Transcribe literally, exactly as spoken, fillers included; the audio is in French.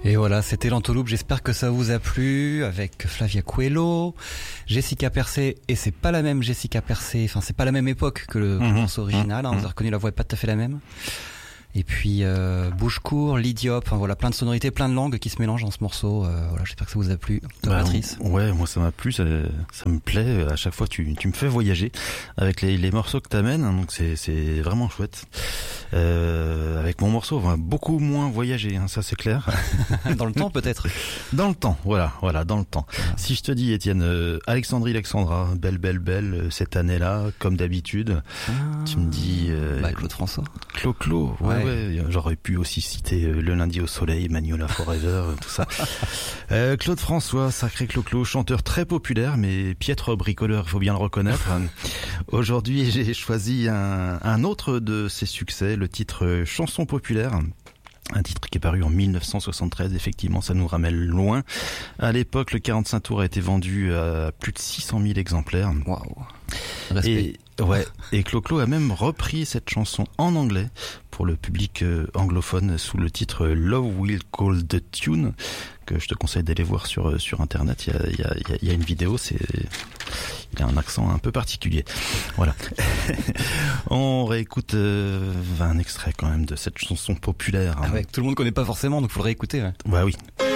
Et voilà, c'était l'Entourloupe, j'espère que ça vous a plu, avec Flavia Coelho, Jessica Persé, et c'est pas la même Jessica Persé, enfin c'est pas la même époque que le, que le Mmh, morceau original, hein, mmh. vous avez reconnu la voix est pas tout à fait la même. Et puis euh, Bouchecourt, Lydiop, enfin voilà, plein de sonorités, plein de langues qui se mélangent dans ce morceau. Euh, voilà, j'espère que ça vous a plu. Bah, Patrice. Ouais, moi ça m'a plu, ça, ça me plaît. À chaque fois, tu, tu me fais voyager avec les, les morceaux que t'amènes, hein, donc c'est, c'est vraiment chouette. Euh, avec mon morceau, on va beaucoup moins voyager, hein, ça c'est clair. Dans le temps peut-être. Dans le temps, voilà, voilà, dans le temps. Voilà. Si je te dis, Étienne, euh, Alexandrie Alexandra, belle, belle, belle, euh, cette année-là, comme d'habitude, ah, tu me dis... Euh, bah, Claude François. Claude Claude, ouais, ouais. ouais. J'aurais pu aussi citer euh, Le lundi au soleil, Magnolia Forever, tout ça. Euh, Claude François, sacré Claude Claude, chanteur très populaire, mais piètre bricoleur, il faut bien le reconnaître. Aujourd'hui, j'ai choisi un, un autre de ses succès, le titre Chanson populaire. Un titre qui est paru en mille neuf cent soixante-treize, effectivement, ça nous ramène loin. À l'époque, le quarante-cinq tours a été vendu à plus de six cent mille exemplaires. Waouh. Et, ouais. Et Clo-Clo a même repris cette chanson en anglais pour le public euh, anglophone sous le titre Love Will Call the Tune, que je te conseille d'aller voir sur, sur internet. Il y a, il y a, il y a une vidéo, c'est, il a un accent un peu particulier. Voilà. On réécoute euh, un extrait quand même de cette chanson populaire. Ah ouais, tout le monde connaît pas forcément, donc faut le réécouter. Ouais. Bah oui.